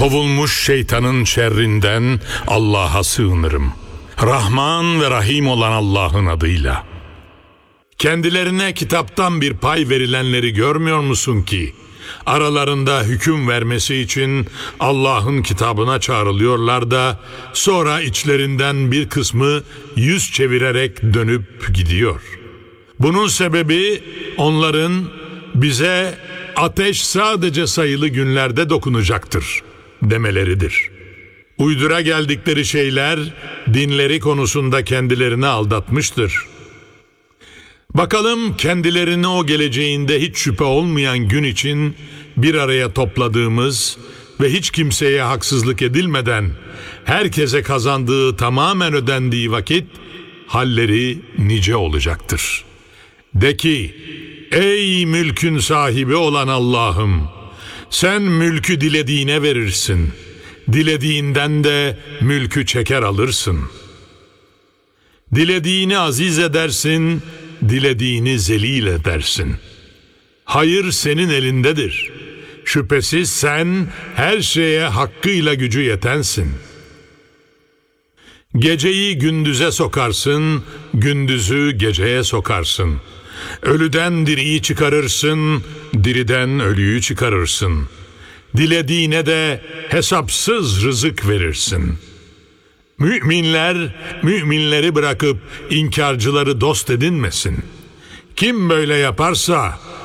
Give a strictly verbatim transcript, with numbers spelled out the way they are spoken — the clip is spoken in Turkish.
Kovulmuş şeytanın şerrinden Allah'a sığınırım. Rahman ve Rahim olan Allah'ın adıyla. Kendilerine kitaptan bir pay verilenleri görmüyor musun ki aralarında hüküm vermesi için Allah'ın kitabına çağrılıyorlar da sonra içlerinden bir kısmı yüz çevirerek dönüp gidiyor. Bunun sebebi onların bize ateş sadece sayılı günlerde dokunacaktır demeleridir. Uydura geldikleri şeyler dinleri konusunda kendilerini aldatmıştır. Bakalım kendilerini o geleceğinde hiç şüphe olmayan gün için bir araya topladığımız ve hiç kimseye haksızlık edilmeden herkese kazandığı tamamen ödendiği vakit halleri nice olacaktır. De ki, ey mülkün sahibi olan Allah'ım, sen mülkü dilediğine verirsin, dilediğinden de mülkü çeker alırsın. Dilediğini aziz edersin, dilediğini zelil edersin. Hayır senin elindedir. Şüphesiz sen her şeye hakkıyla gücü yetensin. Geceyi gündüze sokarsın, gündüzü geceye sokarsın. Ölüden diriyi çıkarırsın, diriden ölüyü çıkarırsın. Dilediğine de hesapsız rızık verirsin. Müminler, müminleri bırakıp inkarcıları dost edinmesin. Kim böyle yaparsa